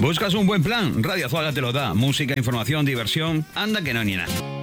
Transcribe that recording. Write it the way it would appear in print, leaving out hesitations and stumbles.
¿Buscas un buen plan? Radio Azuaga te lo da. Música, información, diversión. Anda que no ni nada.